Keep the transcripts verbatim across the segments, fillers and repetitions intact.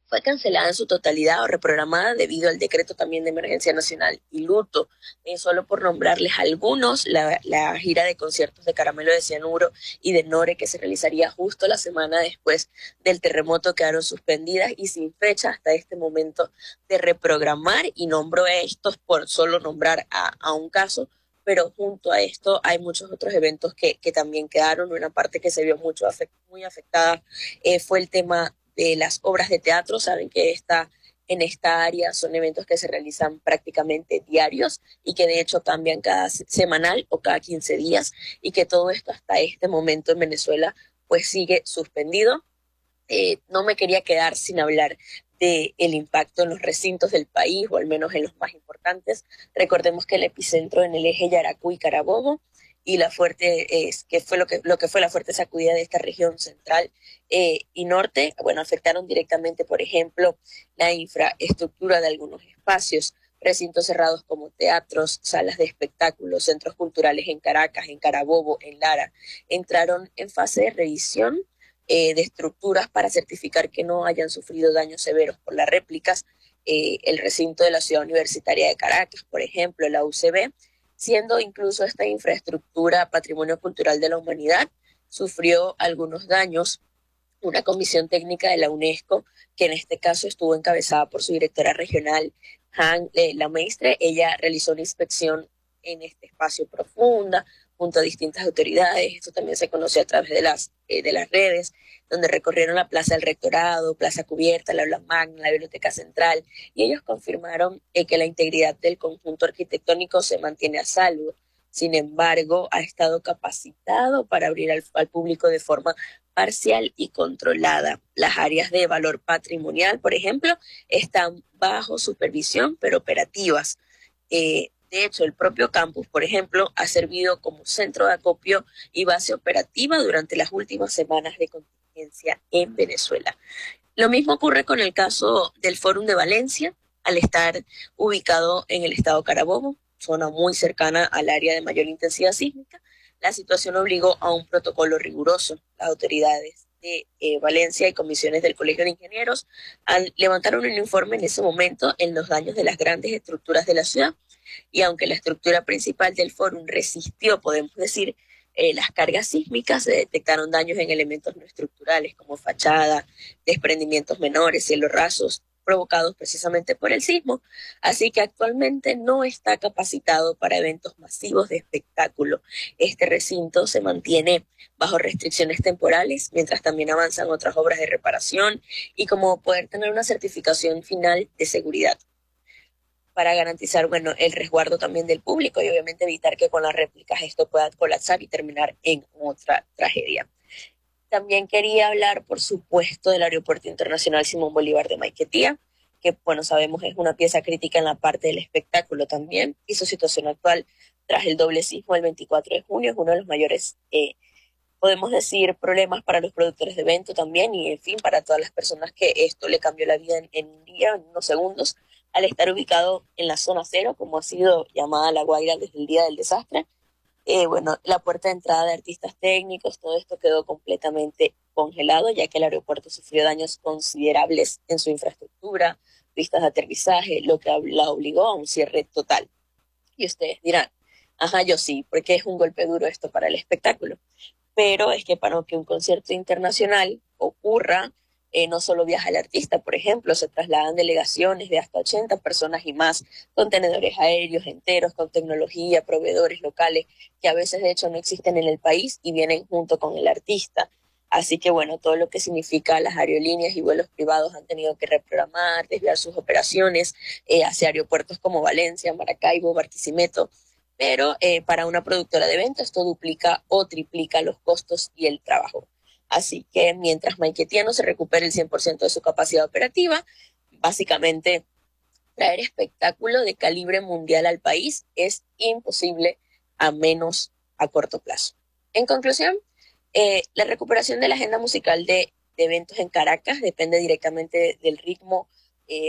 fue cancelada en su totalidad o reprogramada debido al decreto también de emergencia nacional y luto. Eh, solo por nombrarles algunos, la, la gira de conciertos de Caramelo de Cianuro y de Nore, que se realizaría justo la semana después del terremoto, quedaron suspendidas y sin fecha hasta este momento de reprogramar, y nombro estos por solo nombrar a, a un caso, pero junto a esto hay muchos otros eventos que, que también quedaron. Una parte que se vio mucho afect, muy afectada eh, fue el tema de las obras de teatro. Saben que esta, en esta área son eventos que se realizan prácticamente diarios y que de hecho cambian cada semanal o cada quince días, y que todo esto hasta este momento en Venezuela pues sigue suspendido. Eh, no me quería quedar sin hablar del impacto en los recintos del país, o al menos en los más importantes. Recordemos que el epicentro en el eje Yaracuy-Carabobo y la fuerte, es que fue lo que, lo que fue la fuerte sacudida de esta región central eh, y norte, bueno, afectaron directamente, por ejemplo, la infraestructura de algunos espacios, recintos cerrados como teatros, salas de espectáculos, centros culturales en Caracas, en Carabobo, en Lara, entraron en fase de revisión eh, de estructuras para certificar que no hayan sufrido daños severos por las réplicas. Eh, el recinto de la Ciudad Universitaria de Caracas, por ejemplo, la U C B, siendo incluso esta infraestructura patrimonio cultural de la humanidad, sufrió algunos daños. Una comisión técnica de la UNESCO, que en este caso estuvo encabezada por su directora regional, Han eh, Lamaistre, ella realizó una inspección en este espacio profunda, junto a distintas autoridades. Esto también se conoció a través de las, eh, de las redes, donde recorrieron la Plaza del Rectorado, Plaza Cubierta, la Aula Magna, la Biblioteca Central, y ellos confirmaron eh, que la integridad del conjunto arquitectónico se mantiene a salvo. Sin embargo, ha estado capacitado para abrir al, al público de forma parcial y controlada. Las áreas de valor patrimonial, por ejemplo, están bajo supervisión, pero operativas. Eh, de hecho, el propio campus, por ejemplo, ha servido como centro de acopio y base operativa durante las últimas semanas de contingencia en Venezuela. Lo mismo ocurre con el caso del Fórum de Valencia, al estar ubicado en el estado Carabobo, zona muy cercana al área de mayor intensidad sísmica. La situación obligó a un protocolo riguroso. Las autoridades de eh, Valencia y comisiones del Colegio de Ingenieros al, levantaron un informe en ese momento en los daños de las grandes estructuras de la ciudad, y aunque la estructura principal del fórum resistió, podemos decir, eh, las cargas sísmicas, se detectaron daños en elementos no estructurales como fachada, desprendimientos menores, cielos rasos, provocados precisamente por el sismo. Así que actualmente no está capacitado para eventos masivos de espectáculo. Este recinto se mantiene bajo restricciones temporales, mientras también avanzan otras obras de reparación y como poder tener una certificación final de seguridad, para garantizar, bueno, el resguardo también del público y obviamente evitar que con las réplicas esto pueda colapsar y terminar en otra tragedia. También quería hablar, por supuesto, del Aeropuerto Internacional Simón Bolívar de Maiquetía, que, bueno, sabemos es una pieza crítica en la parte del espectáculo también, y su situación actual tras el doble sismo del veinticuatro de junio es uno de los mayores, eh, podemos decir, problemas para los productores de evento también, y en fin, para todas las personas que esto le cambió la vida en, en un día, en unos segundos, al estar ubicado en la zona cero, como ha sido llamada La Guaira desde el día del desastre. Eh, bueno, la puerta de entrada de artistas técnicos, todo esto quedó completamente congelado, ya que el aeropuerto sufrió daños considerables en su infraestructura, pistas de aterrizaje, lo que la obligó a un cierre total. Y ustedes dirán, ajá, yo sí, porque es un golpe duro esto para el espectáculo. Pero es que para que un concierto internacional ocurra, eh, no solo viaja el artista, por ejemplo, se trasladan delegaciones de hasta ochenta personas y más, contenedores aéreos enteros, con tecnología, proveedores locales, que a veces de hecho no existen en el país y vienen junto con el artista. Así que bueno, todo lo que significa las aerolíneas y vuelos privados han tenido que reprogramar, desviar sus operaciones eh, hacia aeropuertos como Valencia, Maracaibo, Barquisimeto, pero eh, para una productora de eventos esto duplica o triplica los costos y el trabajo. Así que mientras Maiquetía no se recupere el cien por ciento de su capacidad operativa, básicamente traer espectáculo de calibre mundial al país es imposible, a menos a corto plazo. En conclusión, eh, la recuperación de la agenda musical de, de eventos en Caracas depende directamente del ritmo eh,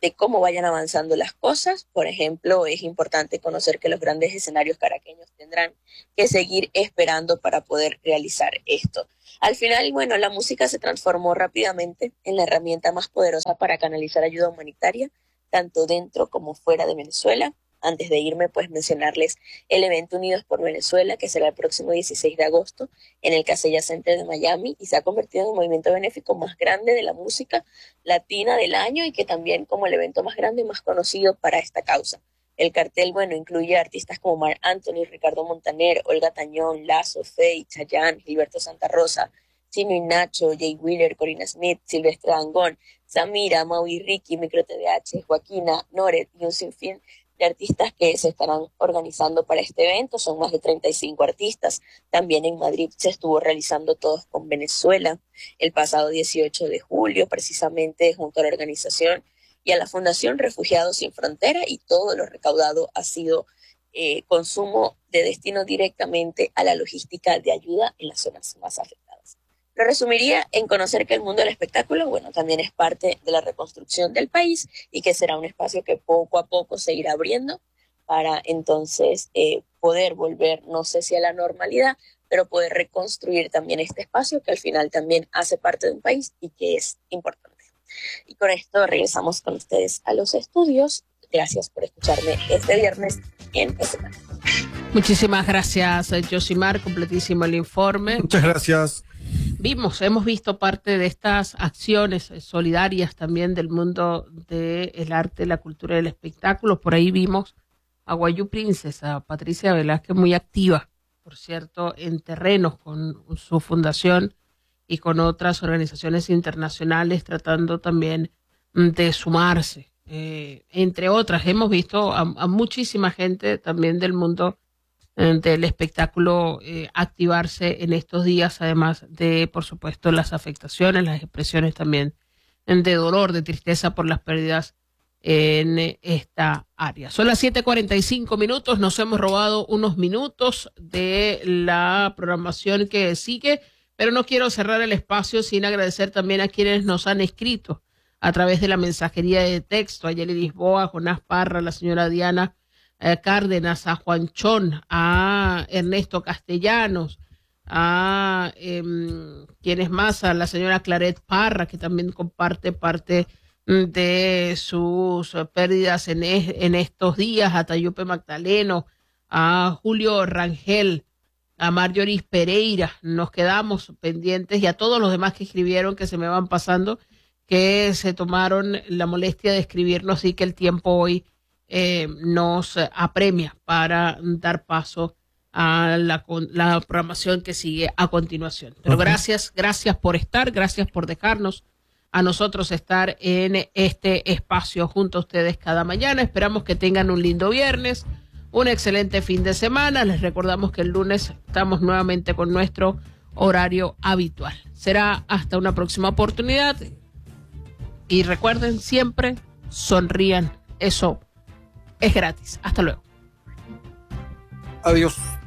de cómo vayan avanzando las cosas. Por ejemplo, es importante conocer que los grandes escenarios caraqueños tendrán que seguir esperando para poder realizar esto. Al final, bueno, la música se transformó rápidamente en la herramienta más poderosa para canalizar ayuda humanitaria, tanto dentro como fuera de Venezuela. Antes de irme, pues mencionarles el evento Unidos por Venezuela, que será el próximo dieciséis de agosto en el Casella Center de Miami, y se ha convertido en el movimiento benéfico más grande de la música latina del año y que también como el evento más grande y más conocido para esta causa. El cartel, bueno, incluye artistas como Marc Anthony, Ricardo Montaner, Olga Tañón, Lazo, Faye, Chayanne, Gilberto Santa Rosa, Chino y Nacho, Jay Wheeler, Corina Smith, Silvestre Dangond, Samira, Maui Ricky, Micro T D H, Joaquina, Noret y un sinfín de artistas que se estarán organizando para este evento. Son más de treinta y cinco artistas. También en Madrid se estuvo realizando Todos con Venezuela el pasado dieciocho de julio, precisamente junto a la organización y a la Fundación Refugiados Sin Frontera, y todo lo recaudado ha sido eh, consumo de destino directamente a la logística de ayuda en las zonas más afectadas. Lo resumiría en conocer que el mundo del espectáculo, bueno, también es parte de la reconstrucción del país y que será un espacio que poco a poco se irá abriendo para entonces eh, poder volver, no sé si a la normalidad, pero poder reconstruir también este espacio que al final también hace parte de un país y que es importante. Y con esto regresamos con ustedes a los estudios. Gracias por escucharme este viernes en este canal. Muchísimas gracias, Yosimar, completísimo el informe. Muchas gracias. Vimos, hemos visto parte de estas acciones solidarias también del mundo del arte, la cultura y el espectáculo. Por ahí vimos a Guayú Princess, a Patricia Velázquez, muy activa, por cierto, en terrenos con su fundación y con otras organizaciones internacionales tratando también de sumarse. Eh, entre otras, hemos visto a, a muchísima gente también del mundo del espectáculo eh, activarse en estos días, además de, por supuesto, las afectaciones, las expresiones también de dolor, de tristeza por las pérdidas en esta área. Son las siete cuarenta y cinco minutos, nos hemos robado unos minutos de la programación que sigue, pero no quiero cerrar el espacio sin agradecer también a quienes nos han escrito a través de la mensajería de texto, a Yeli Lisboa, a Jonás Parra, a la señora Diana Eh, Cárdenas, a Juan Chón, a Ernesto Castellanos, a eh, quienes más, a la señora Claret Parra, que también comparte parte de sus pérdidas en, es, en estos días, a Tayupe Magdaleno, a Julio Rangel, a Marjorie Pereira. Nos quedamos pendientes, y a todos los demás que escribieron, que se me van pasando, que se tomaron la molestia de escribirnos, y que el tiempo hoy Eh, nos apremia para dar paso a la, la programación que sigue a continuación. Pero okay. gracias, gracias por estar, gracias por dejarnos a nosotros estar en este espacio junto a ustedes cada mañana. Esperamos que tengan un lindo viernes, un excelente fin de semana. Les recordamos que el lunes estamos nuevamente con nuestro horario habitual. Será hasta una próxima oportunidad, y recuerden siempre, sonrían, eso es gratis. Hasta luego. Adiós.